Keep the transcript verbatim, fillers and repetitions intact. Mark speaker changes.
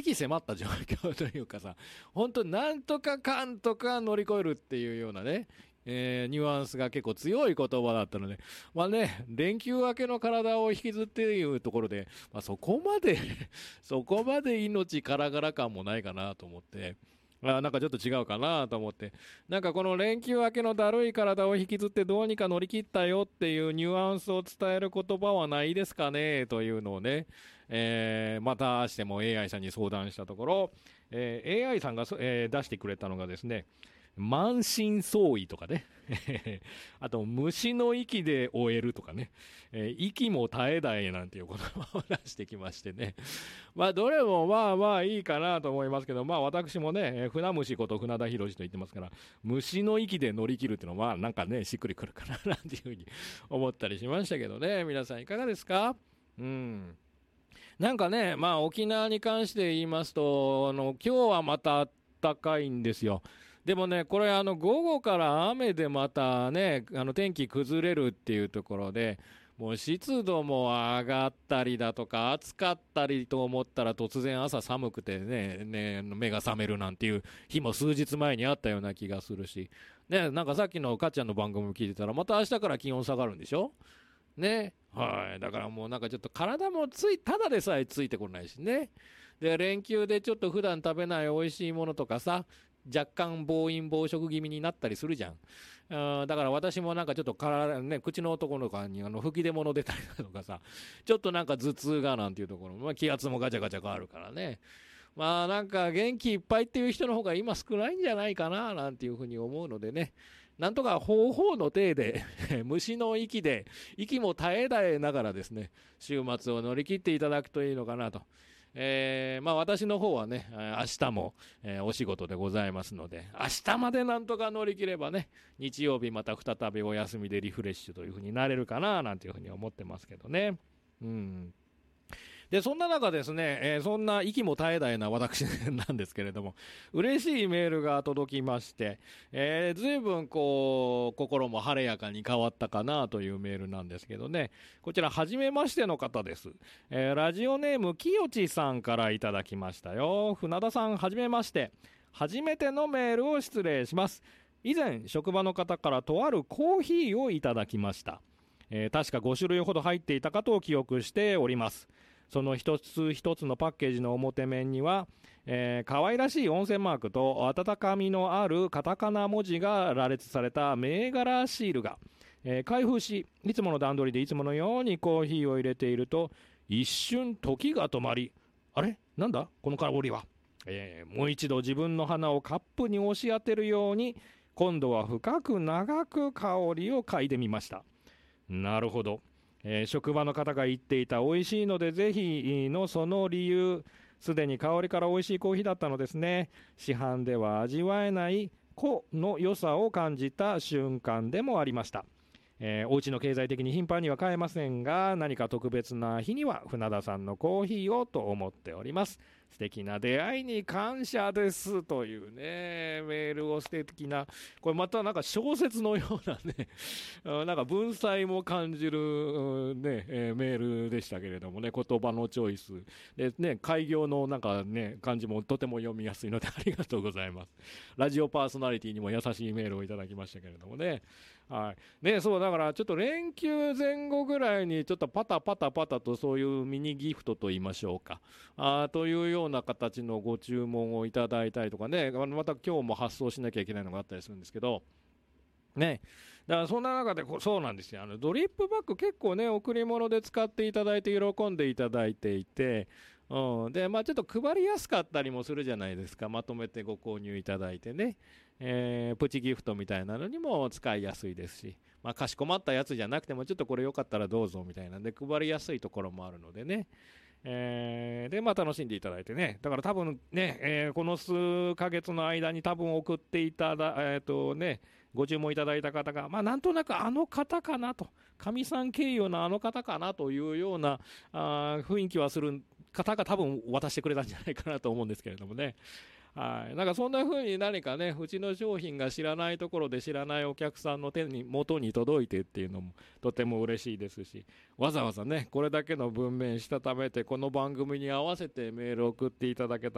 Speaker 1: 鬼迫った状況というかさ、本当なんとかかんとか乗り越えるっていうようなね、えーニュアンスが結構強い言葉だったので、まあね、連休明けの体を引きずっていうところで、まあ、そこまでそこまで命からがら感もないかなと思って、あなんかちょっと違うかなと思って、なんかこの連休明けのだるい体を引きずってどうにか乗り切ったよっていうニュアンスを伝える言葉はないですかねというのをね、えーまたしても エーアイ さんに相談したところ、えー エーアイ さんがそ、えー出してくれたのがですね、満身創痍とかねあと虫の息で終えるとかね、えー息も絶え絶えなんていう言葉を出してきましてね、まあどれもまあまあいいかなと思いますけど、まあ私もね、えー船虫こと船田博と言ってますから、虫の息で乗り切るっていうのはまあなんかね、しっくりくるかななんていうふうに思ったりしましたけどね。皆さんいかがですか？うん。なんかね、まあ沖縄に関して言いますと、あの今日はまた暖かいんですよ。でもね、これあの午後から雨でまたね、あの天気崩れるっていうところで、もう湿度も上がったりだとか、暑かったりと思ったら突然朝寒くてね、ね、目が覚めるなんていう日も数日前にあったような気がするし、ね、なんかさっきのかっちゃんの番組聞いてたら、また明日から気温下がるんでしょね。はい。だからもうなんかちょっと体もつい、ただでさえついてこないしね。で、連休でちょっと普段食べない美味しいものとかさ、若干暴飲暴食気味になったりするじゃん。あーだから私もなんかちょっと体ね、口の男の子にあの吹き出物出たりだとかさ、ちょっとなんか頭痛がなんていうところ、まあ気圧もガチャガチャ変わるからね。まあなんか元気いっぱいっていう人の方が今少ないんじゃないかななんていうふうに思うのでね。なんとか方法の体で虫の息で息も絶え絶えながらですね、週末を乗り切っていただくといいのかなと。えーまあ私の方はね、明日も、えーお仕事でございますので、明日までなんとか乗り切ればね、日曜日また再びお休みでリフレッシュというふうになれるかななんていうふうに思ってますけどね。うん。で、そんな中ですね、えーそんな息も絶え絶えな私なんですけれども、嬉しいメールが届きまして、えー、随分こう、心も晴れやかに変わったかなというメールなんですけどね、こちら、はじめましての方です。えーラジオネーム、きよちさんからいただきましたよ。船田さん、はじめまして。初めてのメールを失礼します。以前、職場の方からとあるコーヒーをいただきました。えー確かご種類ほど入っていたかと記憶しております。その一つ一つのパッケージの表面には、えー可愛らしい温泉マークと温かみのあるカタカナ文字が羅列された銘柄シールが、えー開封し、いつもの段取りでいつものようにコーヒーを入れていると、一瞬時が止まり、あれなんだこの香りは、えーもう一度自分の鼻をカップに押し当てるように、今度は深く長く香りを嗅いでみました。なるほど。えー職場の方が言っていた美味しいのでぜひのその理由、すでに香りから美味しいコーヒーだったのですね。市販では味わえない個の良さを感じた瞬間でもありました。えーお家の経済的に頻繁には買えませんが、何か特別な日には船田さんのコーヒーをと思っております。素敵な出会いに感謝ですというね、メールを素敵な、これまたなんか小説のようなね、うんなんか文才も感じる、うんね、えーメールでしたけれどもね、言葉のチョイス。でね、開業のなんかね、漢字もとても読みやすいのでありがとうございます。ラジオパーソナリティにも優しいメールをいただきましたけれどもね。はい。ね、そう、だからちょっと連休前後ぐらいにちょっとパタパタパタとそういうミニギフトと言いましょうか。あーというような形のご注文をいただいたりとかね、あのまた今日も発送しなきゃいけないのがあったりするんですけど、ね、だからそんな中でこそうなんですよ、あのドリップバッグ結構ね贈り物で使っていただいて喜んでいただいていて、うん、でまあちょっと配りやすかったりもするじゃないですか、まとめてご購入いただいてね、えープチギフトみたいなのにも使いやすいですし、まあ、かしこまったやつじゃなくてもちょっとこれよかったらどうぞみたいなんで配りやすいところもあるのでね、えーで、まあ、楽しんでいただいてね、だから多分ね、えーこの数ヶ月の間に多分送っていただ、えっ、とね、ご注文いただいた方が、まあ、なんとなくあの方かなと、かみさん経由のあの方かなというようなあー雰囲気はする方が多分渡してくれたんじゃないかなと思うんですけれどもね。はい、なんかそんな風に何かね、うちの商品が知らないところで知らないお客さんの手に元に届いてっていうのもとても嬉しいですし、わざわざねこれだけの文面したためてこの番組に合わせてメールを送っていただけた